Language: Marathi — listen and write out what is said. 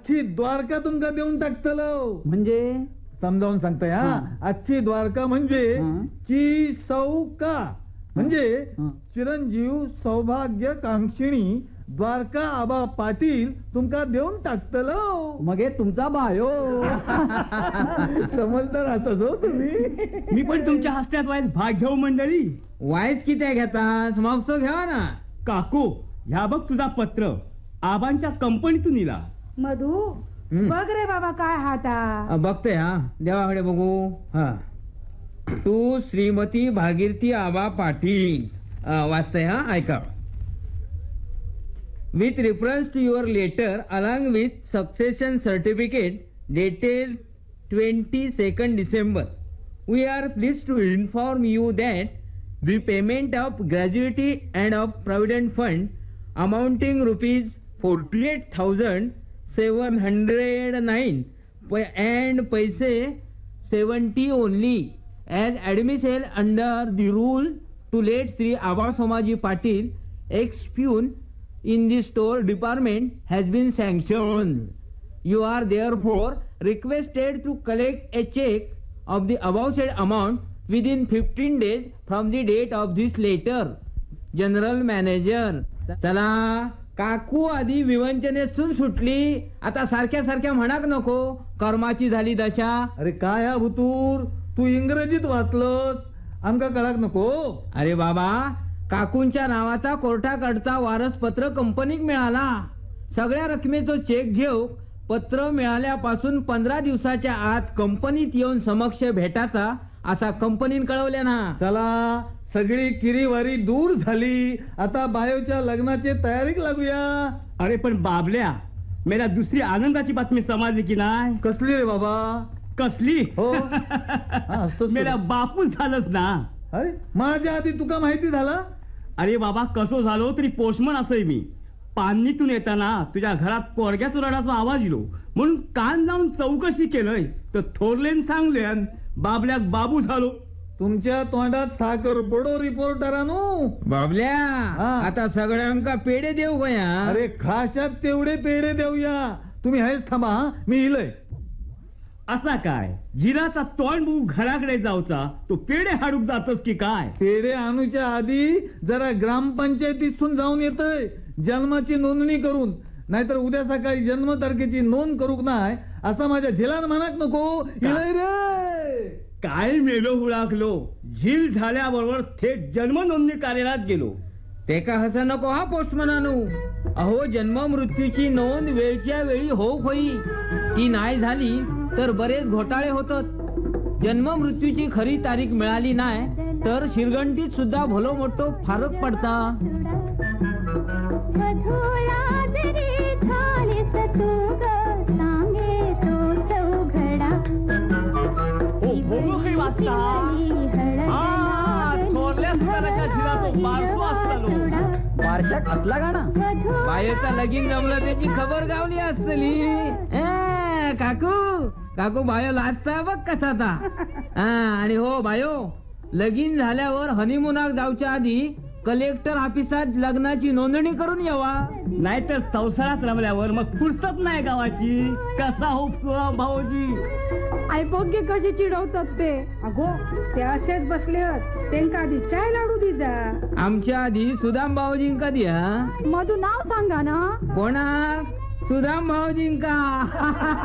अख्खी द्वारका तुमका देऊन टाकतलो. म्हणजे समजावून सांगताय हा. अख्खी द्वारका म्हणजे ची सौका म्हणजे चिरंजीव सौभाग्य कांक्षिणी द्वारका आबा पाटील तुमका देऊन टाकतलो. मग हे तुमचा बायो. समजदार आता जो तुम्ही. मी पण तुमच्या हस्त्यात वाईट भाग घेऊ मंडळी. वाईट किती घेतात मापसो घ्यावा ना. काकू ह्या बघ तुझा पत्र आबांच्या कंपनीतून इला. मधू बघ रे बाबा काय हाता. बघतोय हा देवाकडे बघू. हा तू श्रीमती भागीरथी आबा पाटील वाचतय हा. ऐका. With reference to your letter along with succession certificate dated 22nd December, we are pleased to inform you that the payment of gratuity and of provident fund amounting rupees 48,709 and paise 70 only as admissible under the rule to let Sri Abba Somaji Patil ex-pune in the store department has been sanctioned. You are therefore requested to collect a check of the above said amount within 15 days from the date of this letter. General Manager. चला काकू आधी विवंचनेतून सुटली. आता सारख्या सारख्या म्हणाक नको. कर्माची झाली दशा. अरे काय हा भुतूर तू इंग्रजीत वाचलंस आमका कळाक नको. अरे बाबा काकूंच्या नावाचा कोर्टाकडचा वारसपत्र कंपनीक मिळाला. सगळ्या रकमेचं चेक घेऊ पत्र मिळाल्यापासून 15 दिवसाच्या आत कंपनीत येऊन समक्ष भेटाचा असा कंपनीन कळवले ना. चला सगळी किरीवारी दूर झाली. आता बायोच्या लग्नाची तयारीक लागूया. अरे पण बाबल्या मेरा दुसरी आनंदाची बातमी समजली की नाही. कसली रे बाबा. कसली. हो मेरा बापू झालंच ना. अरे माझ्या आधी तुका माहिती झाला. अरे बाबा कसो झालो तरी पोस्टमन असय मी. पाणीतून येताना तुझ्या घरात पोरग्याचा रडाचा आवाज येलो म्हणून कान लावून चौकशी केलंय तर थोरलेन सांगले बाबल्याक बाबू झालो. तुमच्या तोंडात साखर पडो रिपोर्टरानो. बाबल्या आता सगळ्यांका पेढे देऊ गया. अरे खाशात तेवढे पेढे देऊया. तुम्ही हेच थांबा मी इलय. असा काय जिराचा तोंड बघू घराकडे जाऊचा तो पेढे हाडूक जातस की काय. पेढे आणूच्या आधी जरा ग्रामपंचायतीतून जाऊन येतय जन्माची नोंदणी करून. नाहीतर उद्या सकाळी जन्म तारखेची नोंद करूक नाही असं माझ्या झिलान म्हणाक नको. इलय रे. काय मेलो हुळाकलो. झील झाल्याबरोबर थेट जन्म नोंदणी कार्यालयात गेलो. ते का हसा नको हा पोस्टमनानू. अहो जन्म मृत्यूची नोंद वेळच्या वेळी होई. ती नाही झाली तर बरेच घोटाळे होतात. जन्म मृत्यूची खरी तारीख मिळाली नाही तर शिरगंटीत सुद्धा भलो मोठो फरक पडता. वारशात असला गाणा बाहेरचा लगीन जमलं त्याची खबर गावली असतली. काकू काकू बायो लाजता बघ कसा आता. आणि हो बायो लगीन झाल्यावर हनीमूनाक जाऊच्या आधी कलेक्टर ऑफिसात लग्नाची नोंदणी करून यावा. नाहीतर संसारात रमल्यावर मग फुरसत नाही गावाची. कसा होपसो भाऊजी. ऐपोगे कशी चिडवतात ते. अगो ते असेच बसले त्यांका आधी चाय लाडू दे जा. आमच्या आधी सुदाम भाऊजींका द्या. मधू नाव सांगा ना. कोणा सुदाम भाऊजींका.